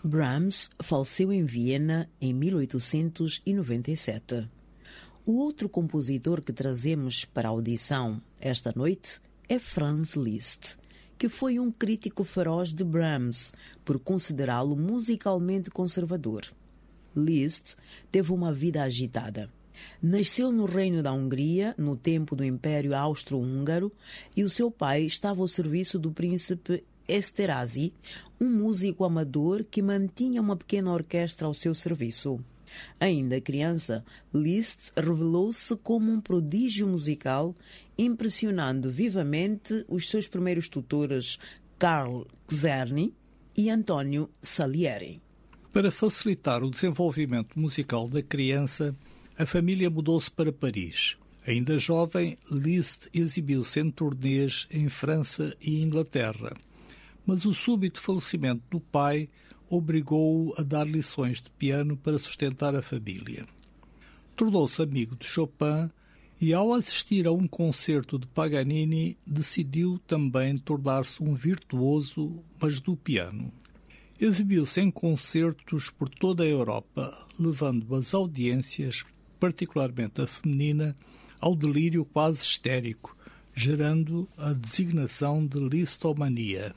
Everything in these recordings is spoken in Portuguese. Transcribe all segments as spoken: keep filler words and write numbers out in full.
Brahms faleceu em Viena em mil oitocentos e noventa e sete. O outro compositor que trazemos para a audição esta noite é Franz Liszt, que foi um crítico feroz de Brahms por considerá-lo musicalmente conservador. Liszt teve uma vida agitada. Nasceu no Reino da Hungria, no tempo do Império Austro-Húngaro, e o seu pai estava ao serviço do príncipe Esterházy, um músico amador que mantinha uma pequena orquestra ao seu serviço. Ainda criança, Liszt revelou-se como um prodígio musical, impressionando vivamente os seus primeiros tutores Carl Czerny e Antonio Salieri. Para facilitar o desenvolvimento musical da criança, a família mudou-se para Paris. Ainda jovem, Liszt exibiu-se em turnês em França e Inglaterra, mas o súbito falecimento do pai obrigou-o a dar lições de piano para sustentar a família. Tornou-se amigo de Chopin e, ao assistir a um concerto de Paganini, decidiu também tornar-se um virtuoso, mas do piano. Exibiu-se em concertos por toda a Europa, levando as audiências, particularmente a feminina, ao delírio quase histérico, gerando a designação de listomania.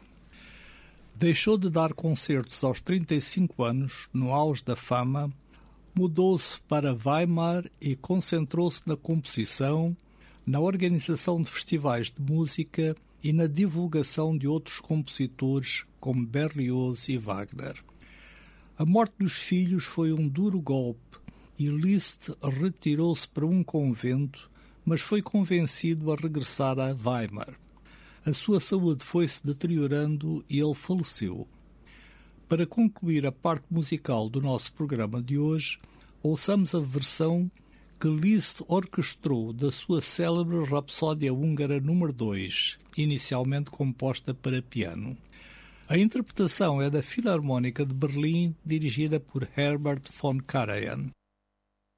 Deixou de dar concertos aos trinta e cinco anos, no auge da fama, mudou-se para Weimar e concentrou-se na composição, na organização de festivais de música e na divulgação de outros compositores como Berlioz e Wagner. A morte dos filhos foi um duro golpe e Liszt retirou-se para um convento, mas foi convencido a regressar a Weimar. A sua saúde foi-se deteriorando e ele faleceu. Para concluir a parte musical do nosso programa de hoje, ouçamos a versão que Liszt orquestrou da sua célebre Rapsódia Húngara número dois, inicialmente composta para piano. A interpretação é da Filarmónica de Berlim, dirigida por Herbert von Karajan.